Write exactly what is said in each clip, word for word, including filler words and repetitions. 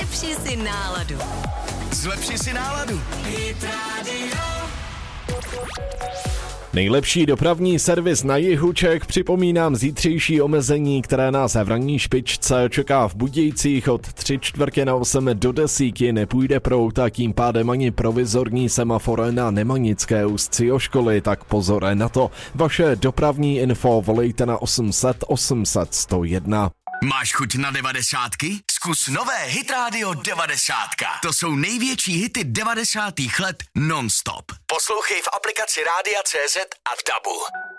Zlepši si náladu. Zlepši si náladu. Hit Radio. Nejlepší dopravní servis na jihu Čech, připomínám zítřejší omezení, které nás v ranní špičce čeká v Budějcích od tři čtvrtě na osm do desíti, nepůjde proud a tím pádem ani provizorní semafor na Nemanické ústí o školy, tak pozor na to. Vaše dopravní info volejte na osm set osm set sto jedna. Máš chuť na devadesátky? Zkus nové Hit Radio devadesátka. To jsou největší hity devadesátých let non-stop. Poslouchej v aplikaci Rádia C Z a v Dabu.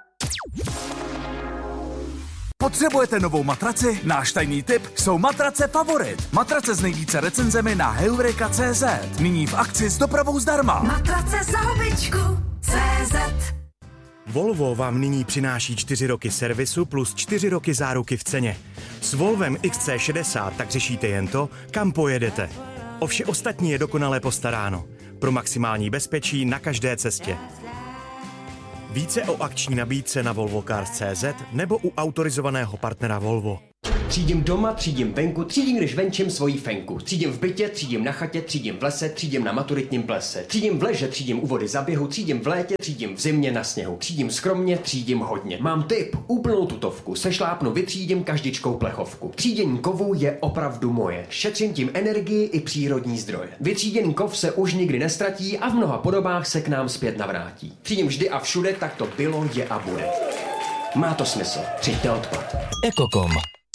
Potřebujete novou matraci? Náš tajný tip jsou matrace Favorit. Matrace s nejvíce recenzemi na Heureka tečka cé zet. Nyní v akci s dopravou zdarma. Matrace za hubičku C Z. Volvo vám nyní přináší čtyři roky servisu plus čtyři roky záruky v ceně. S Volvem X C šedesát tak řešíte jen to, kam pojedete. O vše ostatní je dokonale postaráno. Pro maximální bezpečí na každé cestě. Více o akční nabídce na volvo cars tečka cé zet nebo u autorizovaného partnera Volvo. Třídím doma, třídím venku, třídím, když venčím svoji fenku. Třídím v bytě, třídím na chatě, třídím v lese, třídím na maturitním plese. Třídím v leže, třídím u vody za běhu, třídím v létě, třídím v zimě na sněhu. Třídím skromně, třídím hodně. Mám tip, úplnou tutovku, sešlápnu, vytřídím každičkou plechovku. Třídění kovů je opravdu moje. Šetřím tím energii i přírodní zdroje. Vytříděný kov se už nikdy nestratí a v mnoha podobách se k nám zpět navrátí. Třídím vždy a všude, tak to bylo, je a bude. Má to smysl. Třiďte odpad. Ekokom.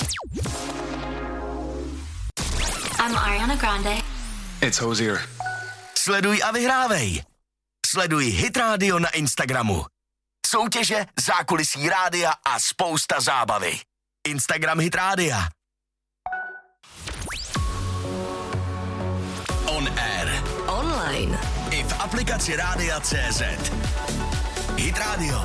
I'm Ariana Grande. It's Hozier. Sleduj a vyhrávej. Sleduj Hit Radio na Instagramu. Soutěže, zákulisí rádia a spousta zábavy. Instagram Hit Rádia. On air. Online. I v aplikaci Rádia tečka cé zet. Hit Radio.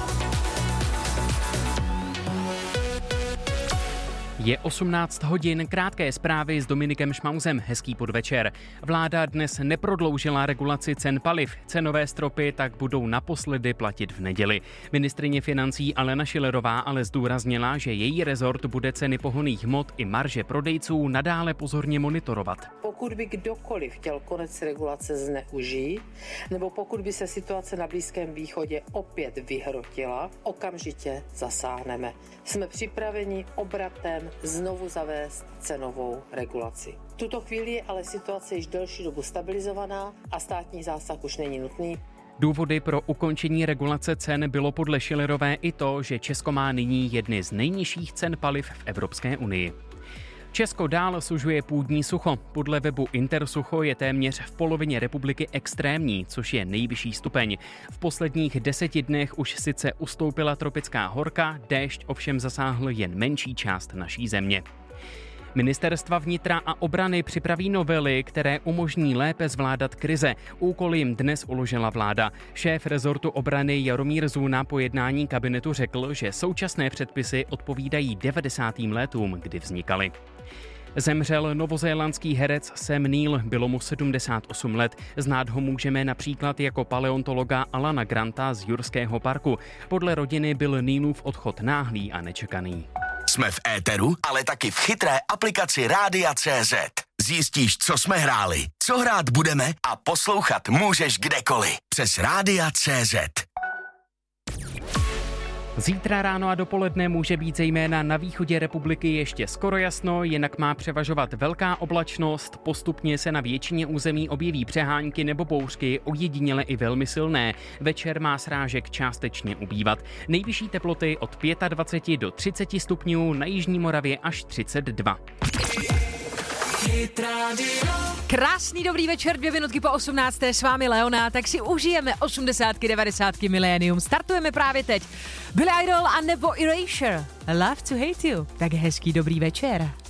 Je osmnáct hodin, krátké zprávy s Dominikem Šmauzem, hezký podvečer. Vláda dnes neprodloužila regulaci cen paliv, cenové stropy tak budou naposledy platit v neděli. Ministryně financí Alena Schillerová ale zdůraznila, že její rezort bude ceny pohonných hmot i marže prodejců nadále pozorně monitorovat. Pokud by kdokoliv chtěl konec regulace zneužít, nebo pokud by se situace na Blízkém východě opět vyhrotila, okamžitě zasáhneme. Jsme připraveni obratem znovu zavést cenovou regulaci. V tuto chvíli je ale situace již delší dobu stabilizovaná a státní zásah už není nutný. Důvody pro ukončení regulace cen bylo podle Schillerové i to, že Česko má nyní jedny z nejnižších cen paliv v Evropské unii. Česko dál sužuje půdní sucho. Podle webu Intersucho je téměř v polovině republiky extrémní, což je nejvyšší stupeň. V posledních deseti dnech už sice ustoupila tropická horka, déšť ovšem zasáhl jen menší část naší země. Ministerstva vnitra a obrany připraví novely, které umožní lépe zvládat krize. Úkol jim dnes uložila vláda. Šéf rezortu obrany Jaromír Zůna po jednání kabinetu řekl, že současné předpisy odpovídají devadesátým letům, kdy vznikaly. Zemřel novozélandský herec Sam Neill, bylo mu sedmdesát osm let. Znát ho můžeme například jako paleontologa Alana Granta z Jurského parku. Podle rodiny byl Neillův odchod náhlý a nečekaný. Jsme v éteru, ale taky v chytré aplikaci Rádia tečka cé zet. Zjistíš, co jsme hráli, co hrát budeme a poslouchat můžeš kdekoliv. Přes Rádia tečka cé zet. Zítra ráno a dopoledne může být zejména na východě republiky ještě skoro jasno, jinak má převažovat velká oblačnost, postupně se na většině území objeví přehánky nebo bouřky, ojediněle i velmi silné. Večer má srážek částečně ubývat. Nejvyšší teploty od dvacet pět do třiceti stupňů, na jižní Moravě až třicet dva. Krásný dobrý večer, dvě minutky po osmnácté s vámi Leona, tak si užijeme osmdesátky, devadesátky milénium. Startujeme právě teď. Billy Idol a nebo Erasure. Love to hate you. Tak hezký dobrý večer.